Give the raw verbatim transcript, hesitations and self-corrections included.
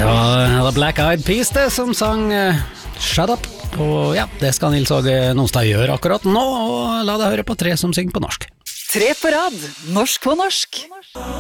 Det var The Black Eyed Peas det som sang uh, Shut Up. Og ja, det skal Nils Åge Nonstad gjøre akkurat nå, og la deg høre på tre som synger på norsk. Tre på rad, norsk på norsk.